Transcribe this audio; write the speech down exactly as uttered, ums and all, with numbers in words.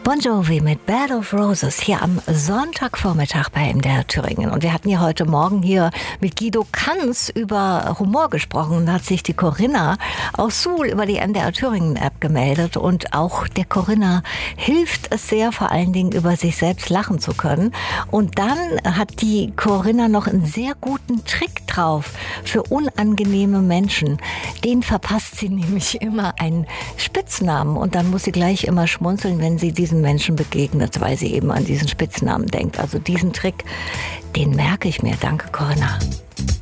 Bon Jovi mit Bed of Roses hier am Sonntagvormittag bei M D R Thüringen. Und wir hatten ja heute Morgen hier mit Guido Kanz über Humor gesprochen. Da hat sich die Corinna aus Suhl über die M D R Thüringen App gemeldet. Und auch der Corinna hilft es sehr, vor allen Dingen über sich selbst lachen zu können. Und dann hat die Corinna noch einen sehr guten Trick drauf für unangenehme Menschen. Den verpasst sie nämlich immer einen Spitznamen. Und dann muss sie gleich immer schmunzeln, wenn sie diesen Menschen begegnet, weil sie eben an diesen Spitznamen denkt. Also diesen Trick, den merke ich mir. Danke, Corinna.